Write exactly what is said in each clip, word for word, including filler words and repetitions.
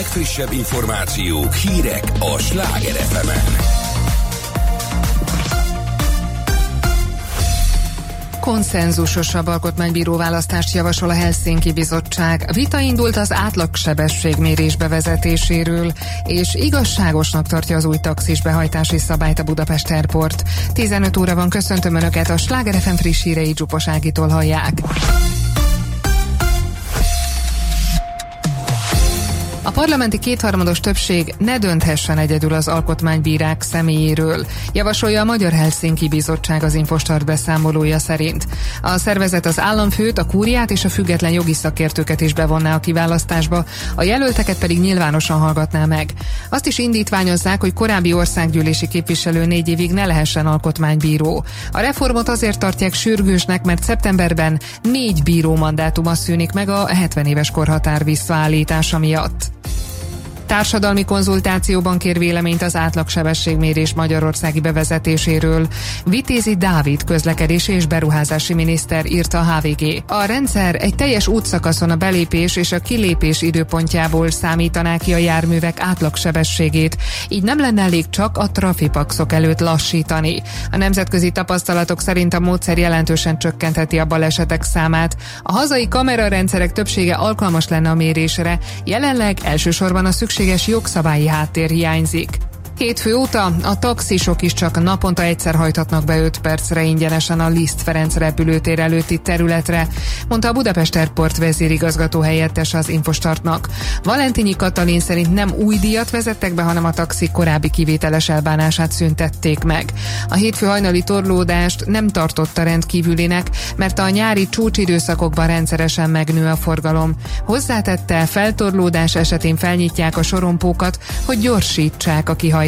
legfrissebb információk, hírek a Sláger ef emen. Konszenzusosabb alkotmánybíró választást javasol a Helsinki Bizottság. Vita indult az átlagsebességmérés bevezetéséről, és igazságosnak tartja az új taxis behajtási szabályt a Budapest Airport. tizenöt óra van, köszöntöm Önöket, a Sláger ef em friss hírei Dzsupos Ágitól hallják. A parlamenti kétharmados többség ne dönthessen egyedül az alkotmánybírák személyéről, javasolja a Magyar Helsinki Bizottság az Infostart beszámolója szerint. A szervezet az államfőt, a kúriát és a független jogi szakértőket is bevonná a kiválasztásba, a jelölteket pedig nyilvánosan hallgatná meg. Azt is indítványozzák, hogy korábbi országgyűlési képviselő négy évig ne lehessen alkotmánybíró. A reformot azért tartják sürgősnek, mert szeptemberben négy bíró mandátuma szűnik meg a hetven éves korhatár visszaállítása miatt. Társadalmi konzultációban kér véleményt az átlagsebességmérés magyarországi bevezetéséről. Vitézi Dávid közlekedési és beruházási miniszter írta a há vé gé. A rendszer egy teljes útszakaszon a belépés és a kilépés időpontjából számítaná ki a járművek átlagsebességét, így nem lenne elég csak a trafipaxok előtt lassítani. A nemzetközi tapasztalatok szerint a módszer jelentősen csökkentheti a balesetek számát. A hazai kamerarendszerek többsége alkalmas lenne a mérésre, jelenleg elsősorban a szükség jogszabályi háttér hiányzik. Hétfő óta a taxisok is csak naponta egyszer hajthatnak be öt percre ingyenesen a Liszt Ferenc repülőtér előtti területre, mondta a Budapest Airport vezérigazgató helyettes az Infostartnak. Valentinyi Katalin szerint nem új díjat vezettek be, hanem a taxi korábbi kivételes elbánását szüntették meg. A hétfő hajnali torlódást nem tartotta rendkívülinek, mert a nyári csúcsidőszakokban rendszeresen megnő a forgalom. Hozzátette, feltorlódás esetén felnyitják a sorompókat, hogy gyorsítsák a kihajtást.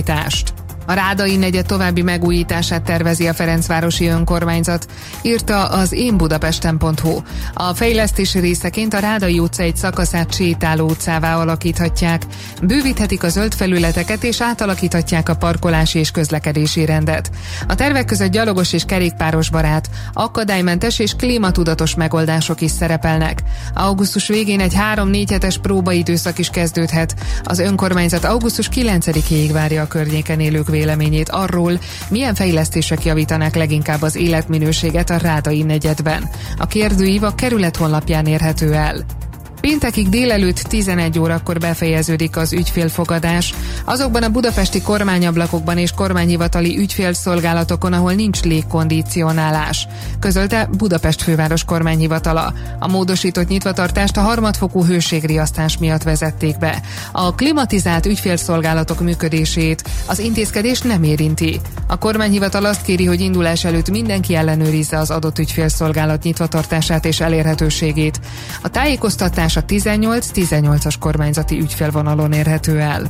A Rádai negyed további megújítását tervezi a Ferencvárosi önkormányzat, írta az én budapesten pont hu. A fejlesztési részeként a Rádai utca egy szakaszát sétáló utcává alakíthatják, bővíthetik a zöld felületeket és átalakíthatják a parkolási és közlekedési rendet. A tervek között gyalogos és kerékpáros barát, akadálymentes és klímatudatos megoldások is szerepelnek. Augusztus végén egy három-négy hetes próbaidőszak is kezdődhet. Az önkormányzat augusztus kilencedikéig várja a környéken élők véleményét arról, milyen fejlesztések javítanák leginkább az életminőséget a Rádai negyedben. A kérdőív a kerület honlapján érhető el. Péntekig délelőtt tizenegy órakor befejeződik az ügyfélfogadás. Azokban a budapesti kormányablakokban és kormányhivatali ügyfélszolgálatokon, ahol nincs légkondicionálás, közölte Budapest főváros kormányhivatala. A módosított nyitvatartást a harmadfokú hőségriasztás miatt vezették be. A klimatizált ügyfélszolgálatok működését az intézkedés nem érinti. A kormányhivatal azt kéri, hogy indulás előtt mindenki ellenőrizze az adott ügyfélszolgálat nyitvatartását és elérhetőségét. A tájékoztatás a tizennyolc tizennyolcas kormányzati ügyfélvonalon érhető el.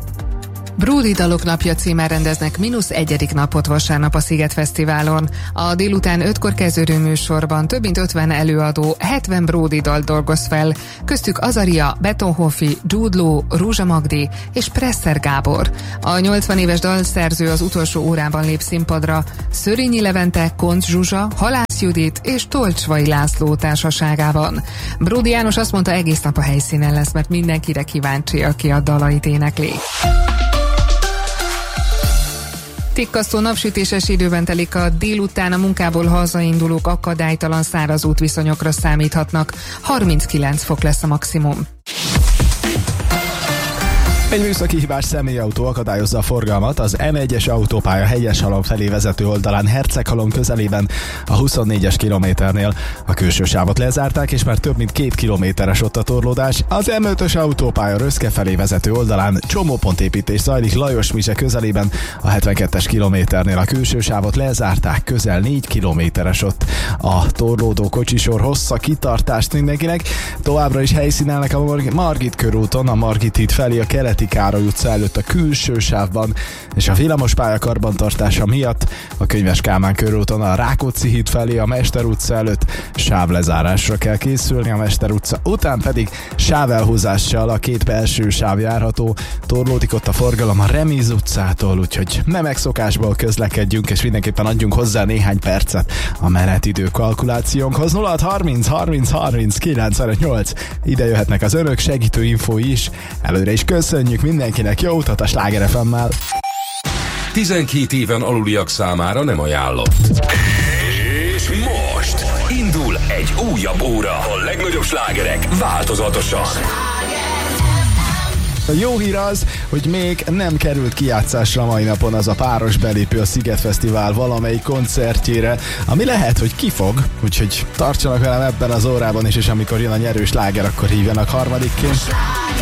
Bródi dalok napja címmel rendeznek mínusz egyedik napot vasárnap a Sziget Fesztiválon. A délután ötkor kezdődő műsorban több mint ötven előadó hetven Bródi dalt dolgoz fel, köztük Azaria, Betonhoffi, Jude Law, Rózsa Magdi és Presser Gábor. A nyolcvan éves dalszerző az utolsó órában lép színpadra, Szörényi Levente, Koncz Zsuzsa, Halász Judit és Tolcsvai László társaságában. Bródi János azt mondta, egész nap a helyszínen lesz, mert mindenkire kíváncsi, aki a dalait énekli. Tikkasztó napsütéses időben telik a délután, a munkából hazaindulók akadálytalan száraz útviszonyokra számíthatnak. harminckilenc fok lesz a maximum. Egy műszaki hibás személyautó akadályozza a forgalmat az em egyes autópálya Helyeshalom felé vezető oldalán Herceghalom közelében a huszonnégyes kilométernél. A külső sávot lezárták, és már több mint két kilométeres ott a torlódás. Az em ötös autópálya Röszke felé vezető oldalán csomópontépítés zajlik Lajos Mise közelében, a hetvenkettes kilométernél a külső sávot lezárták, közel négy kilométeres ott a torlódó kocsisor. Hossza kitartást mindenkinek. Továbbra is helyszínelnek a Margit körúton, a Margit híd felé a keleti Károly utca előtt a külső sávban, és a villamospálya karbantartása miatt a Könyves Kálmán körúton a Rákóczi híd felé a Mester utca előtt sávlezárásra kell készülni, a Mester utca után pedig sávelhúzással a két belső sáv járható. Torlódik ott a forgalom a Reméz utcától, úgyhogy nem megszokásból közlekedjünk, és mindenképpen adjunk hozzá néhány percet a menetidő kalkulációnkhoz. nulla hat harminc harminc harminc kilencvenöt nyolc, ide jöhetnek az önök segítő infói is. Előre is köszönjük kívánjuk mindenkinek jó utat a Sláger ef em-mel. tizenkét éven aluliak számára nem ajánlott. És most indul egy újabb óra. A legnagyobb slágerek változatosan. A jó hír az, hogy még nem került kijátszásra mai napon az a páros belépő a Sziget Fesztivál valamelyik koncertjére, ami lehet, hogy kifog, úgyhogy tartsanak velem ebben az órában is, és amikor jön a nyerős sláger, akkor hívjanak harmadikként.